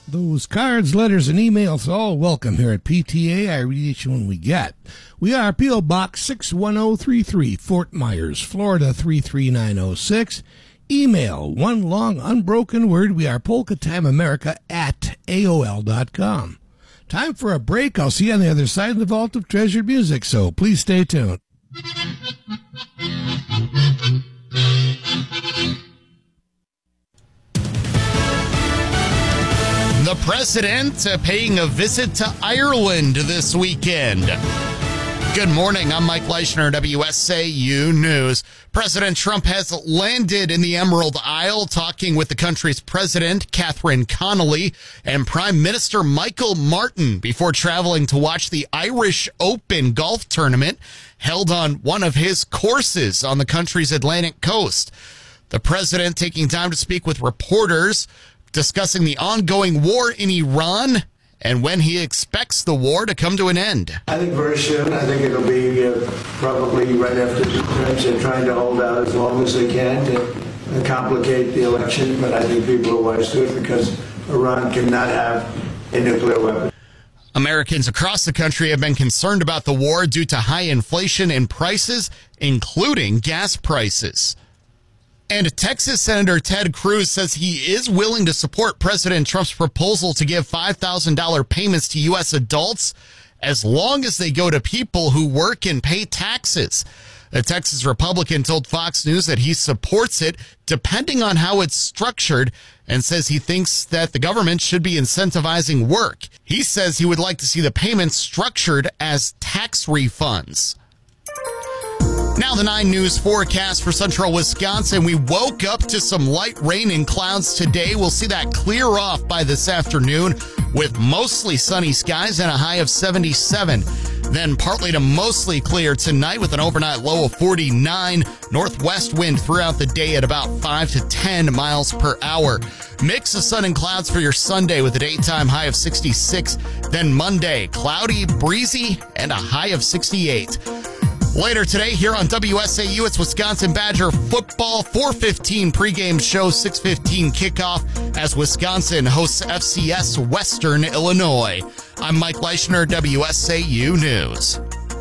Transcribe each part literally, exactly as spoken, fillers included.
Those cards, letters, and emails, all welcome here at P T A. I read each one we get. We are P O. Box six one zero three three, Fort Myers, Florida three three nine zero six. Email, one long unbroken word. We are Polka Time America at A O L dot com. Time for a break. I'll see you on the other side of the vault of treasured music, so please stay tuned. The president uh, paying a visit to Ireland this weekend. Good morning. I'm Mike Leischner, W S A U News. President Trump has landed in the Emerald Isle, talking with the country's president, Catherine Connolly, and Prime Minister Michael Martin before traveling to watch the Irish Open golf tournament held on one of his courses on the country's Atlantic coast. The president taking time to speak with reporters, discussing the ongoing war in Iran and when he expects the war to come to an end. I think very soon. I think it'll be uh, probably right after the midterms. They're trying to hold out as long as they can to uh, complicate the election, but I think people are wise to it because Iran cannot have a nuclear weapon. Americans across the country have been concerned about the war due to high inflation and prices, including gas prices. And Texas Senator Ted Cruz says he is willing to support President Trump's proposal to give five thousand dollars payments to U S adults as long as they go to people who work and pay taxes. The Texas Republican told Fox News that he supports it depending on how it's structured and says he thinks that the government should be incentivizing work. He says he would like to see the payments structured as tax refunds. Now the nine News forecast for central Wisconsin. We woke up to some light rain and clouds today. We'll see that clear off by this afternoon with mostly sunny skies and a high of seventy-seven. Then partly to mostly clear tonight with an overnight low of forty-nine. Northwest wind throughout the day at about five to ten miles per hour. Mix of sun and clouds for your Sunday with a daytime high of sixty-six. Then Monday, cloudy, breezy, and a high of sixty-eight. Later today, here on W S A U, it's Wisconsin Badger football. four fifteen pregame show, six fifteen kickoff as Wisconsin hosts F C S Western Illinois. I'm Mike Leischner, W S A U News.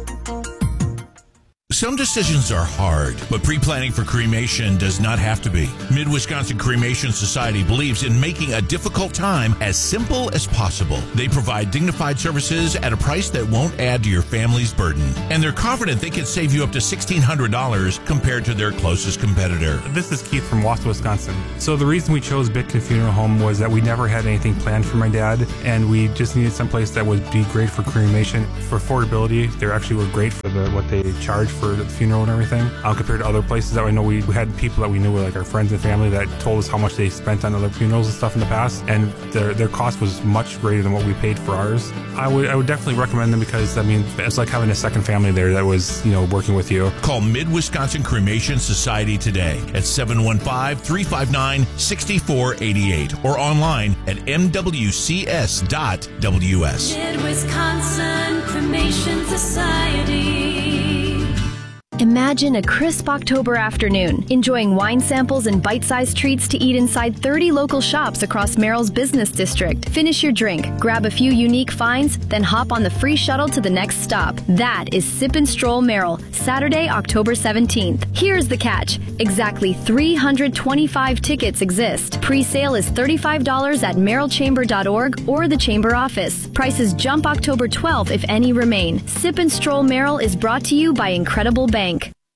Some decisions are hard, but pre-planning for cremation does not have to be. Mid-Wisconsin Cremation Society believes in making a difficult time as simple as possible. They provide dignified services at a price that won't add to your family's burden. And they're confident they can save you up to sixteen hundred dollars compared to their closest competitor. This is Keith from Wausau, Wisconsin. So the reason we chose Bitkin Funeral Home was that we never had anything planned for my dad, and we just needed someplace that would be great for cremation. For affordability, they actually were great for the what they charge for the funeral and everything, um, compared to other places that we know. We, we had people that we knew were like our friends and family that told us how much they spent on other funerals and stuff in the past, and their their cost was much greater than what we paid for ours. I would I would definitely recommend them because, I mean, it's like having a second family there that was, you know, working with you. Call Mid-Wisconsin Cremation Society today at seven one five, three five nine, six four eight eight or online at m w c s dot w s. Mid-Wisconsin Cremation Society. Imagine a crisp October afternoon, enjoying wine samples and bite-sized treats to eat inside thirty local shops across Merrill's business district. Finish your drink, grab a few unique finds, then hop on the free shuttle to the next stop. That is Sip and Stroll Merrill, Saturday, October seventeenth. Here's the catch. Exactly three hundred twenty-five tickets exist. Pre-sale is thirty-five dollars at merrill chamber dot org or the Chamber office. Prices jump October twelfth if any remain. Sip and Stroll Merrill is brought to you by Incredible Bank.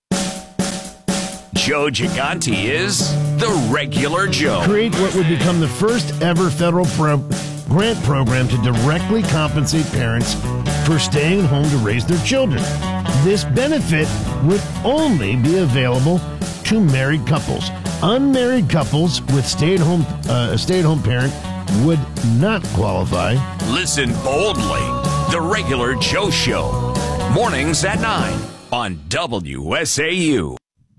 Joe Gigante is the Regular Joe. Create what would become the first ever federal pro- grant program to directly compensate parents for staying home to raise their children. This benefit would only be available to married couples. Unmarried couples with stay-at-home uh, a stay-at-home parent would not qualify. Listen boldly. The Regular Joe Show. Mornings at nine on W S A U.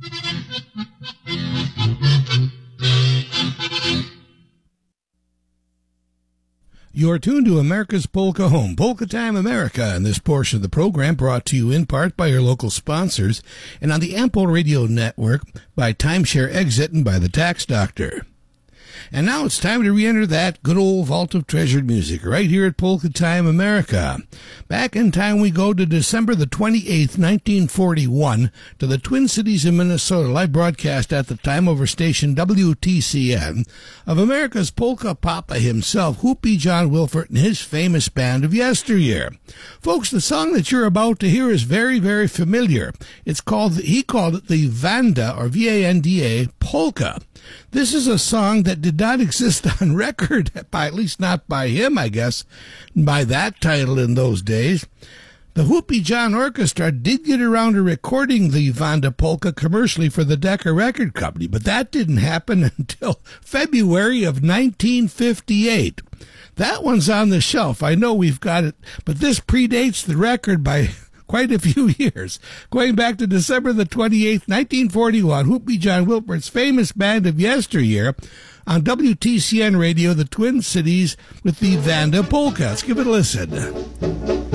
You're tuned to America's Polka Home, Polka Time America, and this portion of the program brought to you in part by your local sponsors and on the Ample Radio Network by Timeshare Exit and by the Tax Doctor. And now it's time to re-enter that good old vault of treasured music right here at Polka Time America. Back in time we go to December the twenty-eighth, nineteen forty-one, to the Twin Cities in Minnesota, live broadcast at the time over station W T C N, of America's polka papa himself, Whoopie John Wilford, and his famous band of yesteryear. Folks, the song that you're about to hear is very, very familiar. It's called, he called it the Vanda, or V A N D A, polka. This is a song that did not exist on record, by, at least not by him, I guess, by that title in those days. The Whoopie John Orchestra did get around to recording the Vanda polka commercially for the Decca Record Company, but that didn't happen until February of nineteen fifty-eight. That one's on the shelf. I know we've got it, but this predates the record by quite a few years. Going back to December the twenty-eighth, nineteen forty-one, Whoopie John Wilford's famous band of yesteryear on W T C N radio, the Twin Cities, with the Vanda polka. Let's give it a listen.